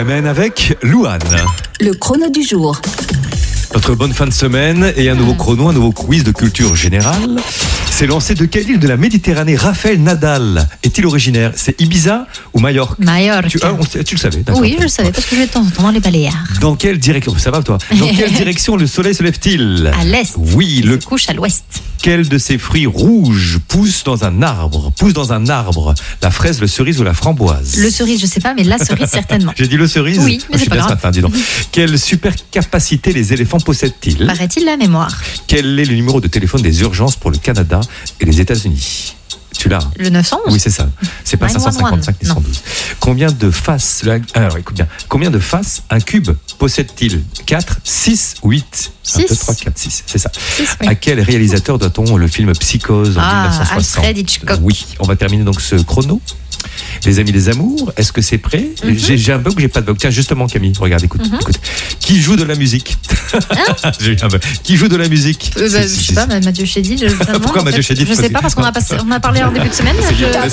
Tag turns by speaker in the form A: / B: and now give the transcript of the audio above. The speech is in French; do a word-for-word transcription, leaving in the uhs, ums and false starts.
A: R M N avec Louane.
B: Le chrono du jour.
A: Notre bonne fin de semaine et un nouveau chrono, un nouveau quiz de culture générale. C'est lancé de quelle île de la Méditerranée Raphaël Nadal est-il originaire? C'est Ibiza ou Majorque?
B: Majorque.
A: Tu, ah, on, tu le savais, d'accord.
B: Oui, je le savais parce que je vais de temps en temps dans les Baléares.
A: Dans quelle direction, ça va toi? Dans quelle direction le soleil se lève-t-il?
B: À l'est.
A: Oui,
B: Il
A: le
B: se couche à l'ouest.
A: Quel de ces fruits rouges pousse dans un arbre? Pousse dans un arbre. La fraise, le cerise ou la framboise?
B: Le cerise, je sais pas, mais la cerise certainement.
A: J'ai dit le cerise?
B: Oui, mais
A: oh,
B: c'est
A: je suis
B: pas
A: bien
B: grave.
A: ce matin, dis donc. Quelle super capacité les éléphants possèdent-ils?
B: Paraît-il la mémoire.
A: Quel est le numéro de téléphone des urgences pour le Canada et les États-Unis? Tu l'as?
B: Le neuf cent onze.
A: Oui, c'est ça. C'est pas
B: neuf
A: cinq cent cinquante-cinq ni
B: non.
A: cent douze. Combien de faces le- Alors, écoute bien. Combien de faces un cube possède-t-il? quatre, six ou huit?
B: Six.
A: un, deux, trois, quatre, six. C'est ça.
B: Six, oui.
A: À quel réalisateur doit-on le film Psychose en
B: Ah,
A: mille neuf cent soixante?
B: Alfred Hitchcock.
A: Oui. On va terminer donc ce chrono. Les amis des amours, est-ce que c'est prêt?
B: Mhm.
A: j'ai, j'ai un bug ou j'ai pas de bug? Tiens, justement, Camille, regarde, écoute,
B: Mhm.
A: écoute. Qui joue de la musique? J'ai eu un bug. Qui joue de la musique?
B: Euh, bah,
A: C'est-
B: je
A: c'est-
B: sais pas, Mathieu Chédid. je- vraiment,
A: Pourquoi
B: en
A: Mathieu
B: fait,
A: Chédid?
B: Je sais pas parce qu'on a, passé, on a parlé en début de semaine.
A: C'est-
B: je-